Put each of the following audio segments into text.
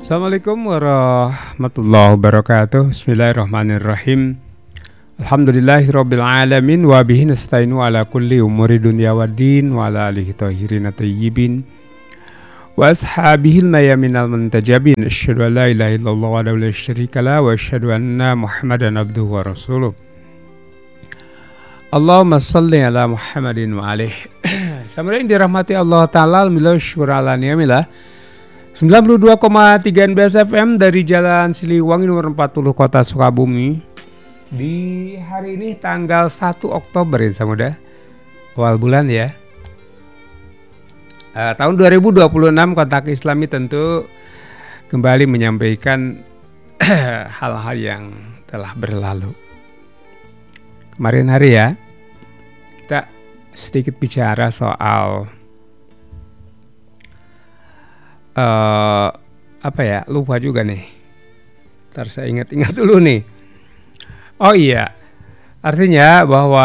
Assalamualaikum warahmatullahi wabarakatuh. Bismillahirrahmanirrahim. Alhamdulillahirabbil alamin wa bihi nasta'inu ala kulli umuri dunya waddin wa ala alihi thahirin thayyibin wa ashabihil mayaminal muntajabin. Asyhadu an la ilaha illallah wa la syarika la wa asyhadu anna Muhammadan abduhu wa rasuluh. Allahumma shalli ala Muhammadin wa alihi. Saudara yang dirahmati Allah taala, alhamdulillah syukur ala ni'amillah. 92,3 NBS FM dari Jalan Siliwangi nomor 40 Kota Sukabumi. Di hari ini tanggal 1 Oktober ya saudara, awal bulan ya. Tahun 2026 Kotak Islami tentu kembali menyampaikan hal-hal yang telah berlalu. Kemarin hari ya, kita sedikit bicara soal lupa juga nih. Ntar saya ingat-ingat dulu nih. Oh iya, artinya bahwa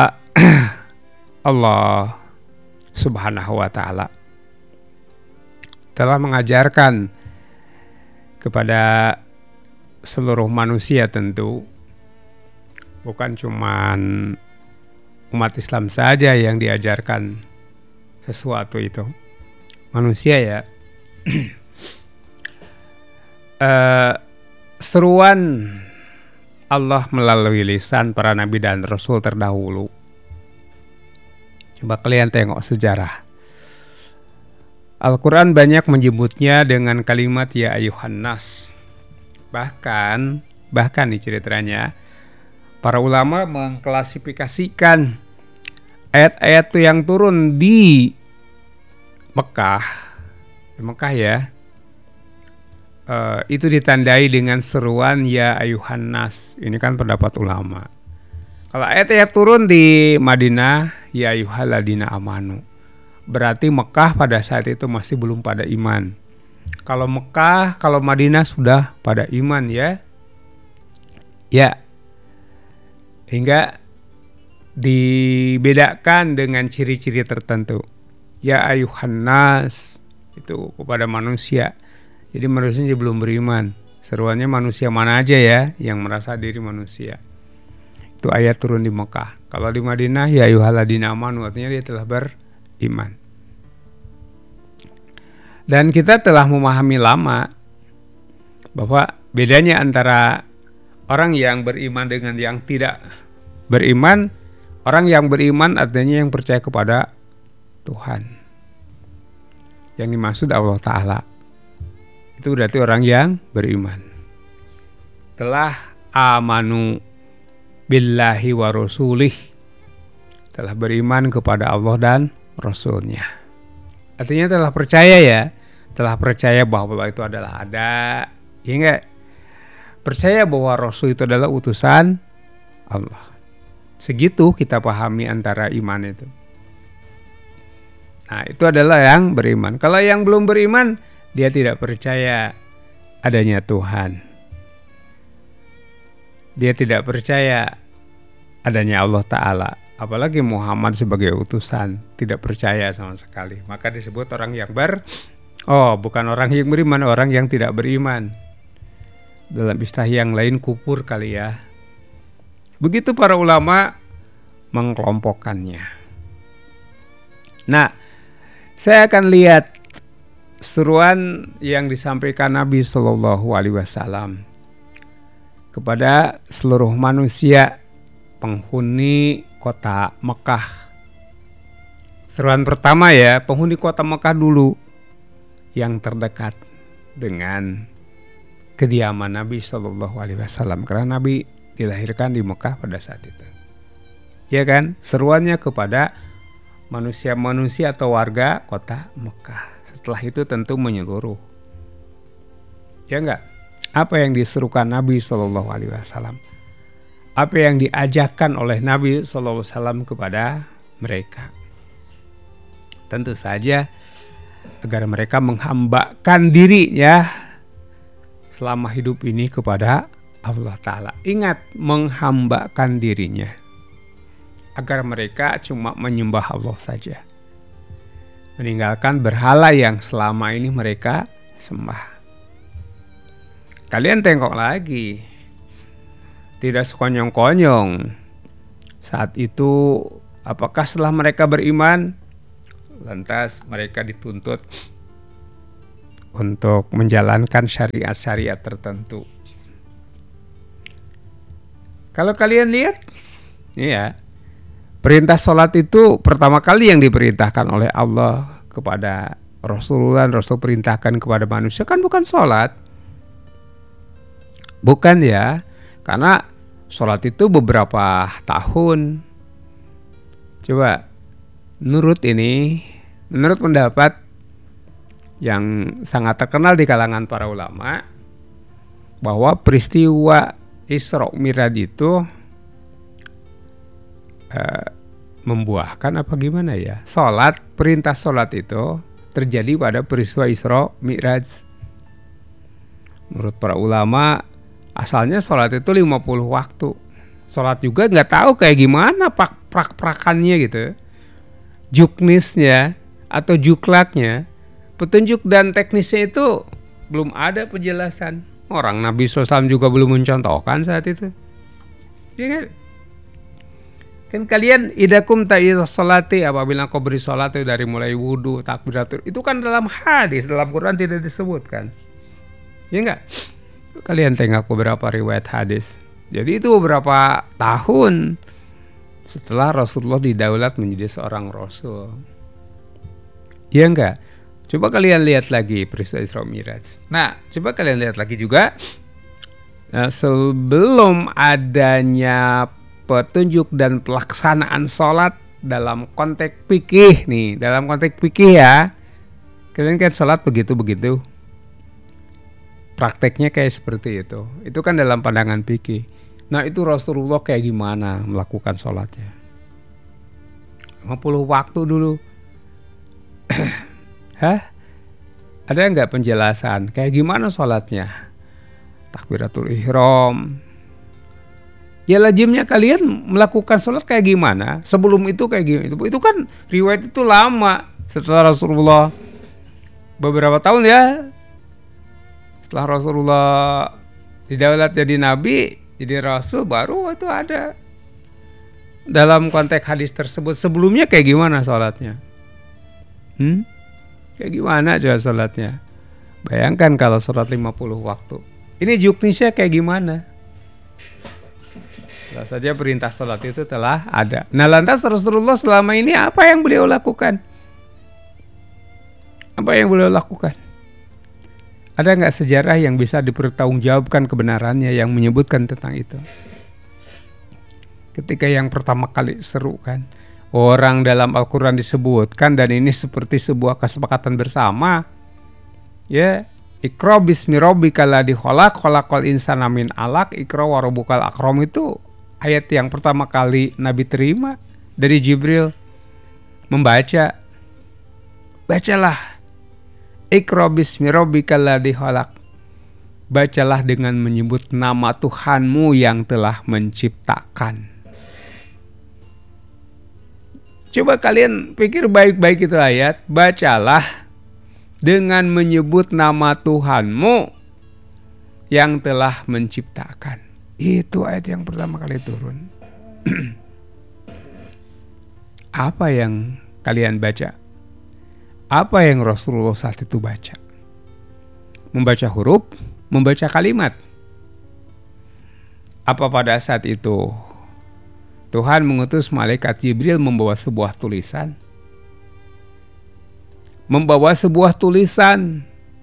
Allah Subhanahu wa ta'ala telah mengajarkan kepada seluruh manusia, tentu bukan cuman umat Islam saja yang diajarkan sesuatu itu. Manusia ya. Seruan Allah melalui lisan para nabi dan rasul terdahulu. Coba kalian tengok sejarah. Al-Quran banyak menyebutnya dengan kalimat ya ayuhan nas. Bahkan nih ceritanya, para ulama mengklasifikasikan ayat-ayat yang turun di Mekah ya, itu ditandai dengan seruan ya ayuhan nas. Ini kan pendapat ulama. Kalau ayat-ayat turun di Madinah ya ayyuhalladzina amanu, berarti Mekah pada saat itu masih belum pada iman. Kalau Madinah sudah pada iman ya. Hingga dibedakan dengan ciri-ciri tertentu. Ya ayuhan nas itu kepada manusia. Jadi manusia belum beriman. Seruannya manusia mana aja ya yang merasa diri manusia. Itu ayat turun di Mekah. Kalau di Madinah ya ayyuhalladzina amanu, artinya dia telah beriman. Dan kita telah memahami lama bahwa bedanya antara orang yang beriman dengan yang tidak beriman. Orang yang beriman artinya yang percaya kepada Tuhan. Yang dimaksud Allah Ta'ala, itu berarti orang yang beriman. Telah amanu billahi wa rasulih, telah beriman kepada Allah dan Rasulnya. Artinya telah percaya ya, telah percaya bahwa Allah itu adalah ada. Ya enggak? Percaya bahwa Rasul itu adalah utusan Allah. Segitu kita pahami antara iman itu. Nah, itu adalah yang beriman. Kalau yang belum beriman, dia tidak percaya adanya Tuhan. Dia tidak percaya adanya Allah Ta'ala. Apalagi Muhammad sebagai utusan, tidak percaya sama sekali. Maka disebut orang yang bukan orang yang beriman, orang yang tidak beriman. Dalam istilah yang lain kufur kali ya. Begitu para ulama mengkelompokkannya. Nah, saya akan lihat seruan yang disampaikan Nabi Shallallahu Alaihi Wasallam kepada seluruh manusia penghuni kota Mekah. Seruan pertama ya, penghuni kota Mekah dulu yang terdekat dengan kediaman Nabi Shallallahu Alaihi Wasallam, karena Nabi dilahirkan di Mekah pada saat itu. Ya kan, seruannya kepada manusia-manusia atau warga kota Mekah. Setelah itu tentu menyeluruh. Ya enggak? Apa yang diserukan Nabi Shallallahu Alaihi Wasallam? Apa yang diajarkan oleh Nabi Shallallahu Alaihi Wasallam kepada mereka? Tentu saja agar mereka menghambakan dirinya selama hidup ini kepada Allah Ta'ala. Ingat, menghambakan dirinya. Agar mereka cuma menyembah Allah saja. meninggalkan berhala yang selama ini mereka sembah. kalian tengok lagi, tidak sekonyong-konyong. Saat itu apakah setelah mereka beriman, lantas mereka dituntut untuk menjalankan syariat-syariat tertentu. Kalau kalian lihat, ya, perintah sholat itu pertama kali yang diperintahkan oleh Allah kepada Rasulullah, Rasul perintahkan kepada manusia kan bukan sholat. Bukan ya, karena sholat itu beberapa tahun. Coba, menurut pendapat yang sangat terkenal di kalangan para ulama, bahwa peristiwa Isra Mi'raj itu membuahkan apa gimana ya? Perintah sholat itu terjadi pada peristiwa Isra Mi'raj. Menurut para ulama, asalnya sholat itu 50 waktu. Sholat juga nggak tahu kayak gimana prak-prakannya gitu. Juknisnya atau juklaknya, petunjuk dan teknisnya itu belum ada penjelasan. Orang Nabi SAW juga belum mencontohkan saat itu. Ya kan? Kan kalian idakum ta'idha sholati, apabila kau beri sholat itu dari mulai wudu, takbiratul, itu kan dalam hadis, dalam Quran tidak disebutkan. Ya enggak? Kalian tengok beberapa riwayat hadis. Jadi itu beberapa tahun setelah Rasulullah didaulat menjadi seorang Rasul. Ya enggak? Coba kalian lihat lagi peristiwa Isra Mi'raj. Nah, coba kalian lihat lagi juga sebelum adanya petunjuk dan pelaksanaan sholat dalam konteks fikih nih, dalam konteks fikih ya, kalian kan sholat begitu-begitu, prakteknya kayak seperti itu kan dalam pandangan fikih. Nah itu Rasulullah kayak gimana melakukan sholatnya, 50 waktu dulu. Hah? Ada nggak penjelasan kayak gimana sholatnya? Takbiratul ihram. Ya lazimnya kalian melakukan sholat kayak gimana? Sebelum itu kayak gimana? Itu kan riwayat itu lama. Setelah Rasulullah beberapa tahun ya, setelah Rasulullah didaulat jadi nabi, jadi rasul, baru itu ada dalam konteks hadis tersebut. Sebelumnya kayak gimana sholatnya? Kayak gimana coba sholatnya? Bayangkan kalau sholat 50 waktu. Ini juknisnya kayak gimana? Jelas saja perintah sholat itu telah ada. Nah lantas Rasulullah selama ini apa yang beliau lakukan? Apa yang beliau lakukan? Ada nggak sejarah yang bisa dipertanggungjawabkan kebenarannya yang menyebutkan tentang itu? Ketika yang pertama kali seru kan, orang dalam Al-Quran disebutkan, dan ini seperti sebuah kesepakatan bersama. Ya, Iqra bismi rabbikal ladzi khalaq, khalaqal insana min 'alaq, Iqra wa rabbukal akram, itu ayat yang pertama kali Nabi terima dari Jibril. Membaca, bacalah Iqra bismi rabbikal ladzi khalaq, bacalah dengan menyebut nama Tuhanmu yang telah menciptakan. Coba kalian pikir baik-baik itu ayat, bacalah dengan menyebut nama Tuhanmu yang telah menciptakan. Itu ayat yang pertama kali turun. Apa yang kalian baca? Apa yang Rasulullah saat itu baca? Membaca huruf, membaca kalimat. Apa pada saat itu Tuhan mengutus malaikat Jibril membawa sebuah tulisan? Membawa sebuah tulisan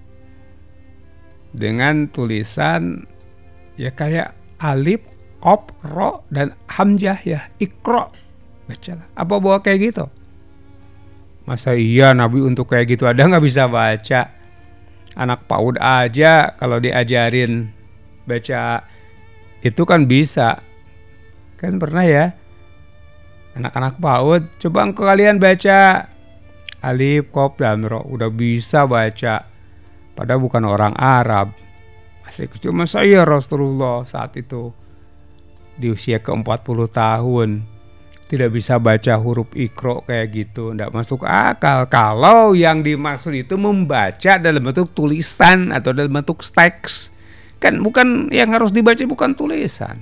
dengan tulisan ya kayak alif, qaf, ro, dan hamzah ya, Iqra. Bacalah. Apa bawa kayak gitu? Masa iya Nabi untuk kayak gitu ada nggak bisa baca? Anak PAUD aja kalau diajarin baca itu kan bisa. Kan pernah ya, anak-anak PAUD, coba kalian baca alif, qaf, dan ro, udah bisa baca. Padahal bukan orang Arab, masih kecil. Masa iya Rasulullah saat itu di usia ke-40 tahun tidak bisa baca huruf Iqra kayak gitu? Nggak masuk akal. Kalau yang dimaksud itu membaca dalam bentuk tulisan atau dalam bentuk teks, Kan bukan yang harus dibaca, bukan tulisan.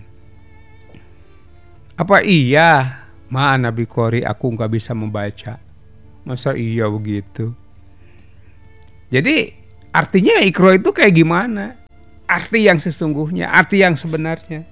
Apa iya, Nabi Qori, aku nggak bisa membaca? Masa iya begitu? Jadi artinya Iqra itu kayak gimana? Arti yang sesungguhnya, arti yang sebenarnya.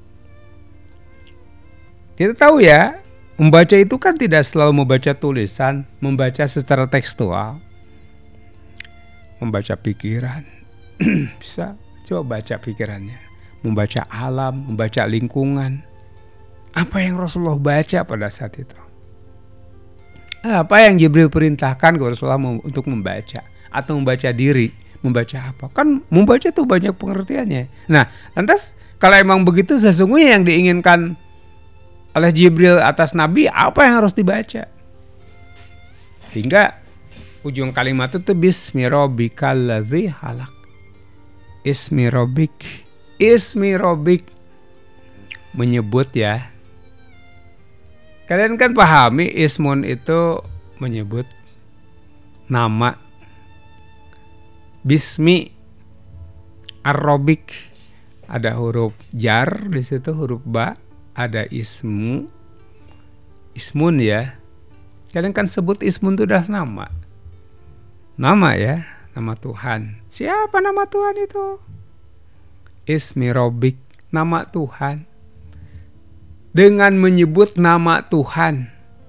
Kita tahu ya, membaca itu kan tidak selalu membaca tulisan, membaca secara tekstual, membaca pikiran. Bisa coba baca pikirannya, membaca alam, membaca lingkungan. Apa yang Rasulullah baca pada saat itu? Apa yang Jibril perintahkan kepada Rasulullah untuk membaca? Atau membaca diri? Membaca apa? Kan membaca itu banyak pengertiannya. Nah, lantas kalau emang begitu, sesungguhnya yang diinginkan oleh Jibril atas Nabi, apa yang harus dibaca? Hingga ujung kalimat itu Bismi rabbikal ladzi halaq. Ismi rabbik. Ismi rabbik. Menyebut ya. Kalian kan pahami ismun itu menyebut nama. Bismi ar-rabbik, ada huruf jar di situ, huruf ba, ada ismu, ismun ya. Kalian kan sebut ismun itu adalah nama. Nama ya, nama Tuhan. Siapa nama Tuhan itu? Ismi rabbik, nama Tuhan. Dengan menyebut nama Tuhan.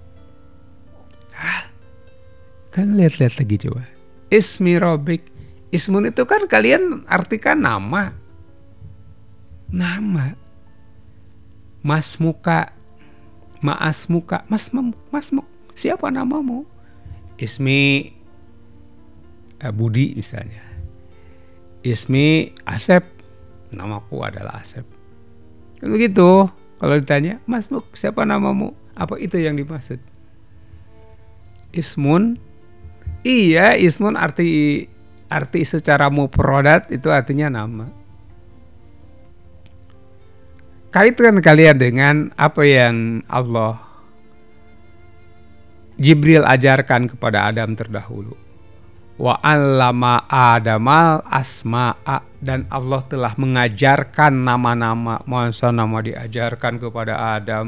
Kan lihat-lihat lagi coba. Ismi rabbik. Ismun itu kan kalian artikan nama. Nama. Masmuka. Maasmuka. Masmuk. Siapa namamu? Ismi Budi misalnya. Ismi Asep. Namaku adalah Asep. Kan begitu. Kalau ditanya, Masmuk, siapa namamu? Apa itu yang dimaksud? Ismun. Iya, ismun arti secara mufradat itu artinya nama. Kaitkan kalian dengan apa yang Allah Jibril ajarkan kepada Adam terdahulu. Wa 'allama Adamal asma'a, dan Allah telah mengajarkan nama-nama. Masa nama diajarkan kepada Adam?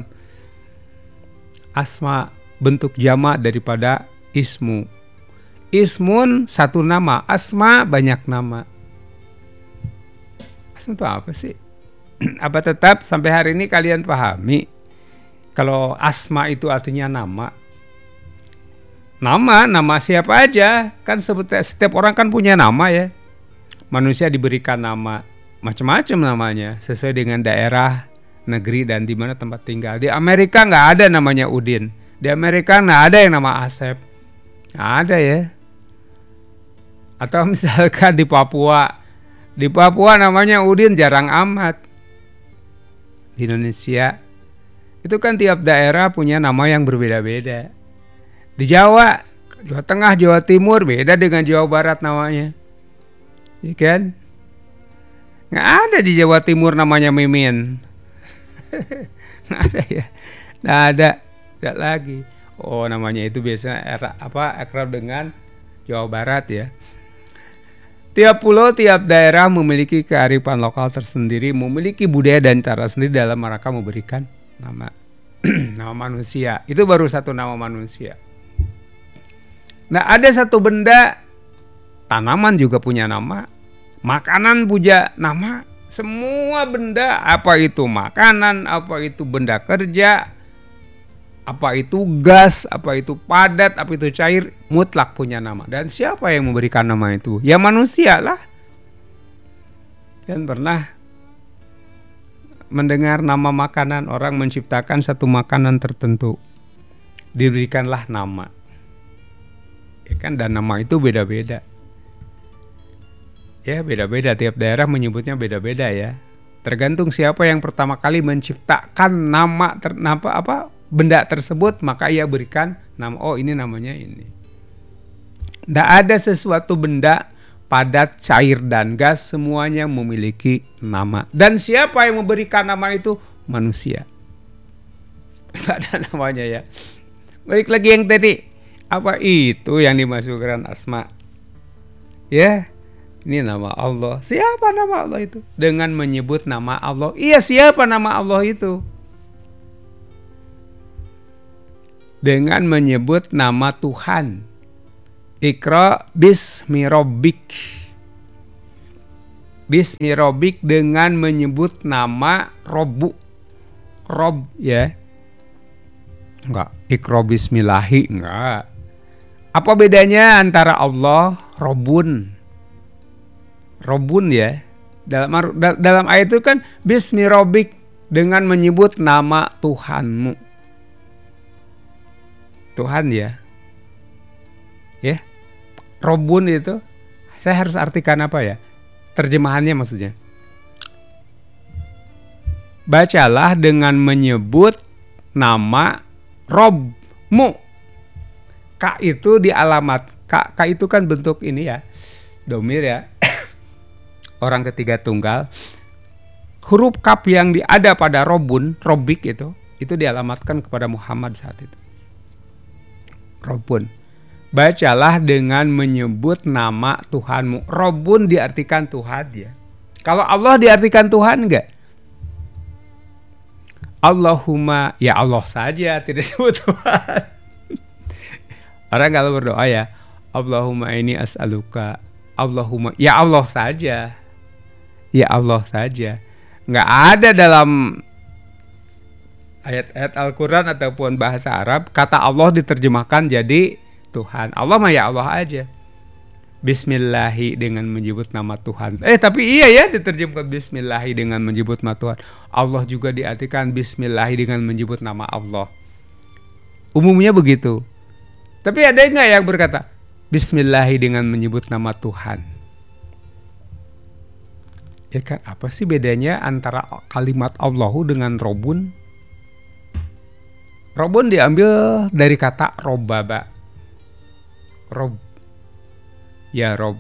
Asma bentuk jamak daripada ismu. Ismun satu nama, asma banyak nama. Asma itu apa sih? Apa tetap sampai hari ini kalian pahami kalau asma itu artinya nama? Nama siapa aja, kan setiap orang kan punya nama ya. Manusia diberikan nama macam-macam namanya sesuai dengan daerah, negeri, dan di mana tempat tinggal. Di Amerika nggak ada namanya Udin, di Amerika nggak ada yang nama Asep, nggak ada ya. Atau misalkan di Papua namanya Udin jarang amat. Di Indonesia itu kan tiap daerah punya nama yang berbeda-beda. Di Jawa Tengah, Jawa Timur beda dengan Jawa Barat namanya, ya kan? Nggak ada di Jawa Timur namanya Mimin, nggak ada ya, nggak ada lagi. Oh, namanya itu biasa akrab dengan Jawa Barat ya. Tiap pulau, tiap daerah memiliki kearifan lokal tersendiri, memiliki budaya dan cara sendiri dalam rangka memberikan nama nama manusia. Itu baru satu nama manusia. Nah, ada satu benda, tanaman juga punya nama, makanan punya nama, semua benda, apa itu makanan, apa itu benda kerja, apa itu gas, apa itu padat, apa itu cair, mutlak punya nama. Dan siapa yang memberikan nama itu? Ya manusia lah. Dan pernah mendengar nama makanan, orang menciptakan satu makanan tertentu, diberikanlah nama. Ya kan, dan nama itu beda-beda. Ya beda-beda, tiap daerah menyebutnya beda-beda ya. Tergantung siapa yang pertama kali menciptakan nama benda tersebut, maka ia berikan nama. Oh, ini namanya ini. Tidak ada sesuatu benda padat, cair, dan gas, semuanya memiliki nama. Dan siapa yang memberikan nama itu? Manusia. Tidak ada namanya ya. Balik lagi yang tadi. Apa itu yang dimasukkan asma? Ya, Ini nama Allah. Siapa nama Allah itu? Dengan menyebut nama Allah. Iya, siapa nama Allah itu? Dengan menyebut nama Tuhan. Iqra bismi rabbik. Bismi rabbik dengan menyebut nama Robbu. Rob ya. Enggak, Iqra bismillahi enggak. Apa bedanya antara Allah, Robbun? Robbun ya. Dalam ayat itu kan bismi rabbik dengan menyebut nama Tuhanmu. Tuhan ya. Ya. Robbun itu saya harus artikan apa ya? Terjemahannya maksudnya. Bacalah dengan menyebut nama Robmu. Ka itu dialamat. Ka itu kan bentuk ini ya. Domir ya. Orang ketiga tunggal. Huruf kaf yang ada pada Robun, Robik itu dialamatkan kepada Muhammad saat itu. Robun. Bacalah dengan menyebut nama Tuhanmu. Robun diartikan Tuhan ya. Kalau Allah diartikan Tuhan enggak? Allahumma, ya Allah saja, tidak sebut Tuhan. Orang kalau berdoa ya, Allahumma ini as'aluka. Allahumma, ya Allah saja. Ya Allah saja. Nggak ada dalam ayat-ayat Al-Quran ataupun bahasa Arab kata Allah diterjemahkan jadi Tuhan. Allah mah ya Allah aja. Bismillahi dengan menyebut nama Tuhan. Tapi iya ya diterjemahkan Bismillahi dengan menyebut nama Tuhan. Allah juga diartikan Bismillahi dengan menyebut nama Allah. Umumnya begitu. Tapi ada nggak yang berkata Bismillahi dengan menyebut nama Tuhan? Ya kan, apa sih bedanya antara kalimat Allahu dengan Robun? Robun diambil dari kata robaba. Rob. Ya Rob.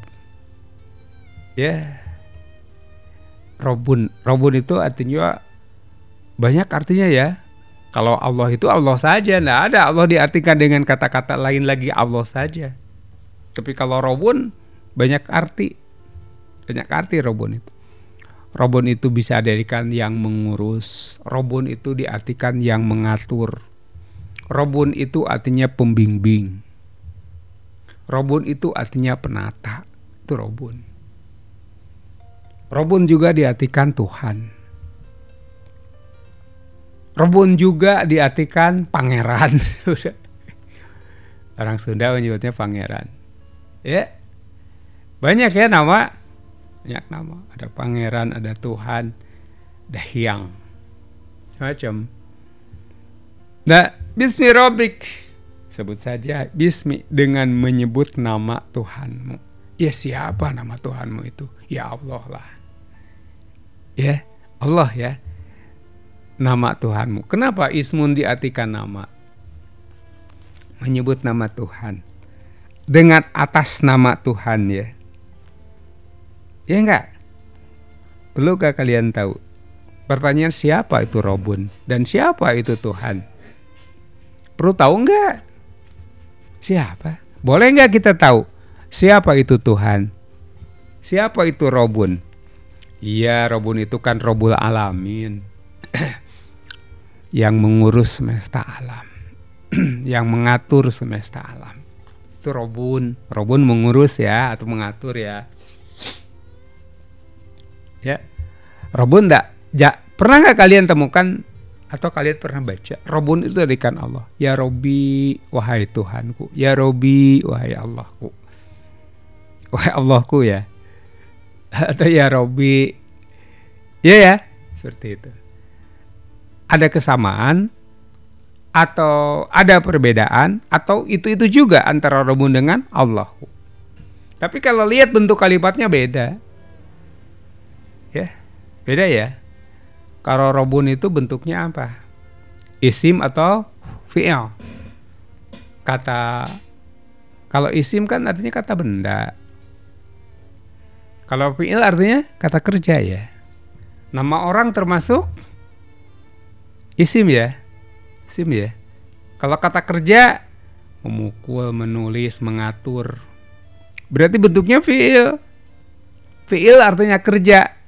Ya. Robun. Robun itu artinya banyak artinya ya. Kalau Allah itu Allah saja, nggak ada Allah diartikan dengan kata-kata lain lagi Allah saja. Tapi kalau Robun banyak arti. Banyak arti Robun itu. Robun itu bisa diartikan yang mengurus. Robun itu diartikan yang mengatur. Robun itu artinya pembimbing. Robun itu artinya penata. Itu Robun. Robun juga diartikan Tuhan. Robun juga diartikan pangeran. Orang Sunda menyebutnya pangeran. Ya. Banyak ya nama. Banyak nama. Ada pangeran, ada Tuhan, ada hyang. Macam. Nah, bismi rabbik. Sebut saja bismi dengan menyebut nama Tuhanmu. Ya siapa nama Tuhanmu itu? Ya Allah lah. Ya, Allah ya. Nama Tuhanmu. Kenapa ismun diartikan nama? Menyebut nama Tuhan. Dengan atas nama Tuhan ya. Ya enggak? Perlukah kalian tahu? Pertanyaan siapa itu Robun dan siapa itu Tuhan? Perlu tahu enggak? Siapa? Boleh enggak kita tahu siapa itu Tuhan? Siapa itu Robun? Iya, Robun itu kan Robbul Alamin. Yang mengurus semesta alam. Yang mengatur semesta alam. Itu Robun. Robun mengurus ya atau mengatur ya. Ya, Robun pernah nggak kalian temukan atau kalian pernah baca Robun itu dari kan Allah. Ya Robbi, wahai Tuhanku. Ya Robbi, wahai Allahku. Wahai Allahku ya. Atau ya Robbi. Ya, seperti itu. Ada kesamaan atau ada perbedaan atau itu juga antara Robun dengan Allahu. Tapi kalau lihat bentuk kalimatnya beda. Ya, beda ya. Kalau Robun itu bentuknya apa? Isim atau fi'il. Kalau isim kan artinya kata benda. Kalau fi'il artinya kata kerja ya. Nama orang termasuk isim ya. Isim ya. Kalau kata kerja memukul, menulis, mengatur. Berarti bentuknya fi'il. fi'il artinya kerja.